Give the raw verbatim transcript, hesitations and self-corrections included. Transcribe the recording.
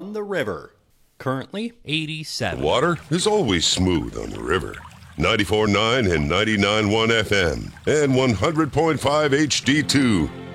on the river. Currently eighty-seven. Water is always smooth on the river. ninety-four point nine and ninety-nine point one F M and one hundred point five H D two.